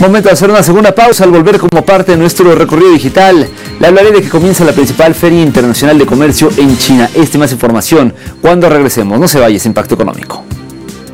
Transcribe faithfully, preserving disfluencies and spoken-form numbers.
Momento de hacer una segunda pausa al volver como parte de nuestro recorrido digital. Le hablaré de que comienza la principal Feria Internacional de Comercio en China. Esta y más información cuando regresemos. No se vaya, es Impacto Económico.